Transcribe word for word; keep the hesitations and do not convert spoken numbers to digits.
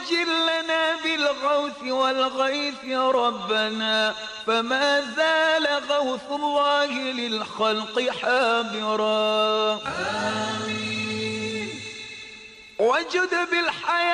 عجل لنا بالغوث والغيث يا ربنا، فما زال غوث الله للخلق حاضرا. آمين. وجد بالحياة